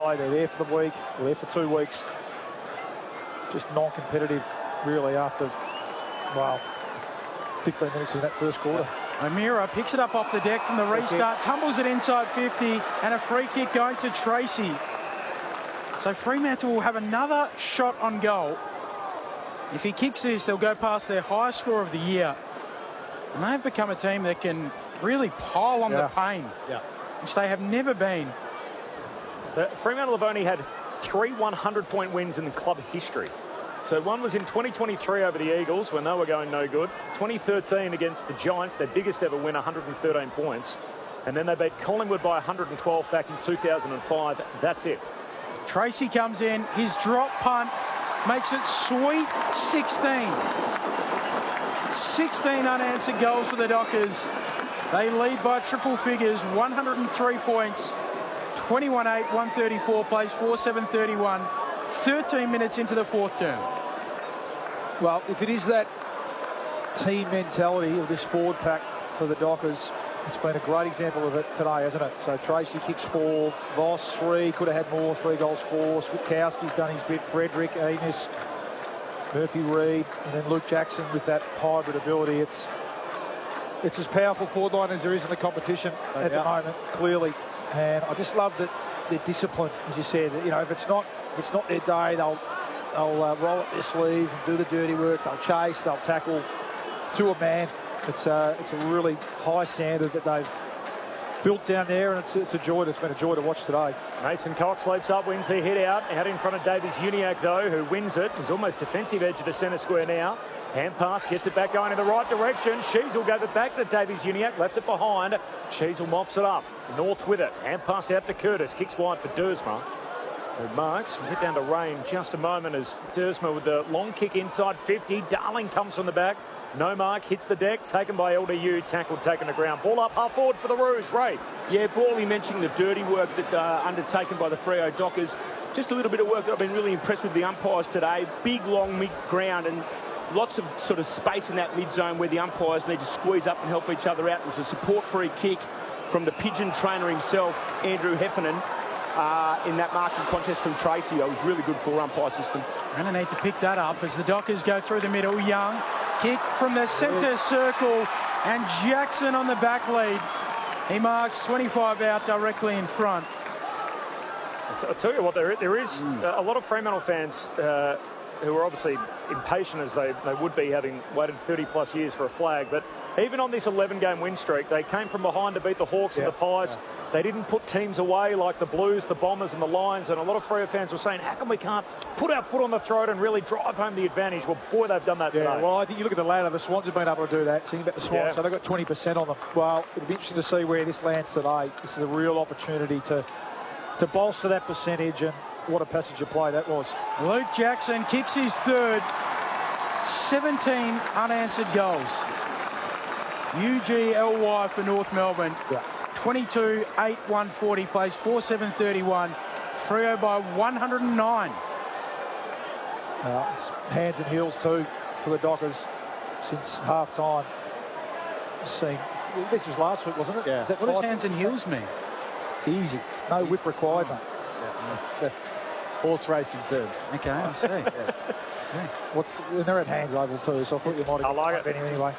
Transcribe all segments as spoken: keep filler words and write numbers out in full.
play. They're there for the week. They're there for two weeks. Just non-competitive, really, after, well, fifteen minutes in that first quarter. O'Meara picks it up off the deck from the restart, tumbles it inside fifty, and a free kick going to Tracy. So Fremantle will have another shot on goal. If he kicks this, they'll go past their highest score of the year. And they've become a team that can really pile on yeah. the pain, yeah. which they have never been. The Fremantle have only had three hundred point wins in the club history. So one was in twenty twenty-three over the Eagles when they were going no good. twenty thirteen against the Giants, their biggest ever win, one hundred thirteen points. And then they beat Collingwood by one hundred twelve back in two thousand five. That's it. Tracy comes in, his drop punt makes it sweet sixteen. sixteen unanswered goals for the Dockers. They lead by triple figures, one hundred three points, twenty-one eight, one thirty-four plays, four seven thirty-one, thirteen minutes into the fourth term. Well, if it is that team mentality of this forward pack for the Dockers, it's been a great example of it today, hasn't it? So Tracy kicks four, Voss three, could have had more, three goals four. Switkowski's done his bit, Frederick, Amos, Murphy Reid, and then Luke Jackson with that hybrid ability. It's it's as powerful forward line as there is in the competition oh, at yeah. the moment, clearly. And I just love that they're disciplined, as you said. You know, if it's not if it's not their day, they'll they'll uh, roll up their sleeves and do the dirty work. They'll chase, they'll tackle to a man. It's uh, it's a really high standard that they've built down there, and it's, it's a joy. It's been a joy to watch today. Mason Cox leaps up, wins the hit out. Out in front of Davies Uniacke, though, who wins it. He's almost defensive edge of the centre square now. Hand pass, gets it back going in the right direction. Sheasel gave it back to Davies Uniacke, left it behind. Sheasel mops it up. North with it. Hand pass out to Curtis. Kicks wide for Dersma. Who marks. We'll get down to Rain just a moment as Dersma with the long kick inside fifty. Darling comes from the back. No mark, hits the deck, taken by L D U, tackled, taken to ground. Ball up, half forward for the Roos. Ray. Yeah, Bawley mentioning the dirty work that uh, undertaken by the Freo Dockers. Just a little bit of work that I've been really impressed with the umpires today. Big, long mid-ground and lots of sort of space in that mid-zone where the umpires need to squeeze up and help each other out. It was a support free kick from the Pigeon trainer himself, Andrew Heffernan, uh, in that marking contest from Tracy. It was really good for umpire system. And they need to pick that up as the Dockers go through the middle. Young. Kick from the centre circle, and Jackson on the back lead. He marks twenty-five out directly in front. I'll tell you what, there, there is mm. a lot of Fremantle fans uh, who are obviously impatient as they, they would be, having waited thirty plus years for a flag. But even on this eleven game win streak, they came from behind to beat the Hawks yeah. and the Pies. Yeah. They didn't put teams away like the Blues, the Bombers and the Lions. And a lot of Freo fans were saying, how come we can't put our foot on the throat and really drive home the advantage? Well, boy, they've done that yeah, today. Well, I think you look at the ladder, the Swans have been able to do that. Thinking about the Swans, yeah. so they've got twenty percent on them. Well, it'll be interesting to see where this lands today. This is a real opportunity to, to bolster that percentage, and what a passage of play that was. Luke Jackson kicks his third. seventeen unanswered goals. U G L Y for North Melbourne. Yeah. twenty-two eight, one forty plays, four seven thirty-one. Freo by one hundred nine. Uh, it's hands and heels too for the Dockers since half time. Seeing, this was last week, wasn't it? Yeah. What does hands and heels mean? Easy. No whip required, mate. Yeah, that's, that's horse racing terms. Okay, I see. Yes. Yeah. What's, and they're at hands oval too, so I thought you might have I like it anyway.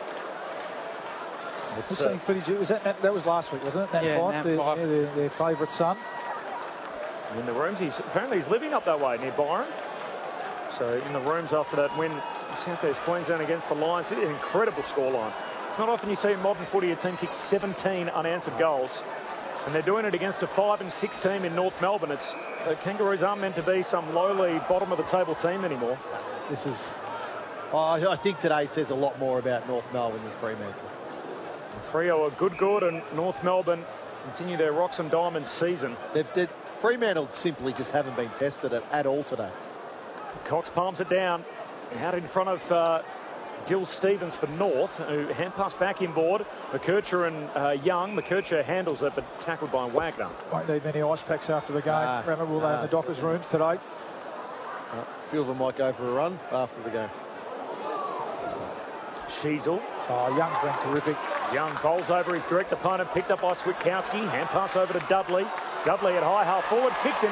It's, Just uh, saying footage, was that, that was last week, wasn't it? Nat Yeah, Fyfe, Nat their, Fyfe. yeah, their, their favourite son. in the rooms. He's apparently he's living up that way near Byron. So in the rooms after that win, South East Queensland against the Lions, an incredible scoreline. It's not often you see in modern footy a team kick seventeen unanswered goals, and they're doing it against a five and six team in North Melbourne. It's the Kangaroos aren't meant to be some lowly bottom of the table team anymore. This is, oh, I think today says a lot more about North Melbourne than Fremantle. Freo are good, good, and North Melbourne continue their rocks and diamonds season. They've did, Fremantle simply just haven't been tested at, at all today. Cox palms it down, out in front of uh, Dill Stevens for North, who hand pass back inboard. McKercher and uh, Young. McKercher handles it, but tackled by Wagner. Won't need many ice packs after the game. Nah, Remember, will nah, they in the Dockers' rooms today? Uh, a few of them might go for a run after the game. Sheasel. Oh, Young's been terrific. Young bowls over his direct opponent, picked up by Switkowski. Hand pass over to Dudley. Dudley at high half forward, kicks in.